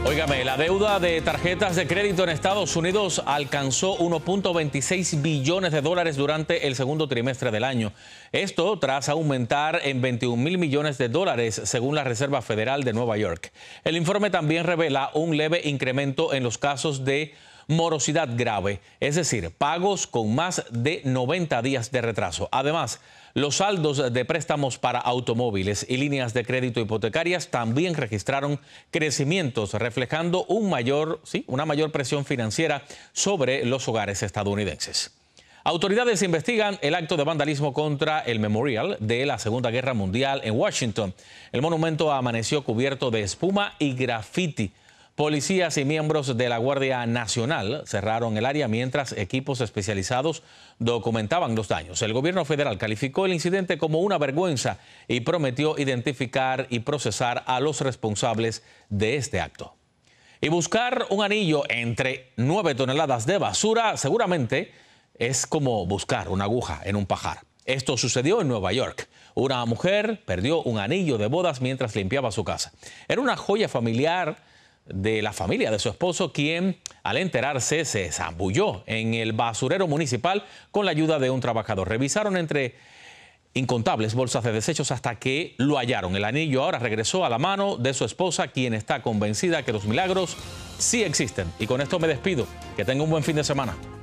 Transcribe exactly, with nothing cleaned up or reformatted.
Óigame, la deuda de tarjetas de crédito en Estados Unidos alcanzó uno punto veintiséis billones de dólares durante el segundo trimestre del año. Esto tras aumentar en veintiún mil millones de dólares, según la Reserva Federal de Nueva York. El informe también revela un leve incremento en los casos de morosidad grave, es decir, pagos con más de noventa días de retraso. Además, los saldos de préstamos para automóviles y líneas de crédito hipotecarias también registraron crecimientos, reflejando un mayor, sí, una mayor presión financiera sobre los hogares estadounidenses. Autoridades investigan el acto de vandalismo contra el Memorial de la Segunda Guerra Mundial en Washington. El monumento amaneció cubierto de espuma y grafiti. Policías y miembros de la Guardia Nacional cerraron el área mientras equipos especializados documentaban los daños. El gobierno federal calificó el incidente como una vergüenza y prometió identificar y procesar a los responsables de este acto. Y buscar un anillo entre nueve toneladas de basura seguramente es como buscar una aguja en un pajar. Esto sucedió en Nueva York. Una mujer perdió un anillo de bodas mientras limpiaba su casa. Era una joya familiar de la familia de su esposo, quien al enterarse se zambulló en el basurero municipal con la ayuda de un trabajador. Revisaron entre incontables bolsas de desechos hasta que lo hallaron. El anillo ahora regresó a la mano de su esposa, quien está convencida que los milagros sí existen. Y con esto me despido. Que tenga un buen fin de semana.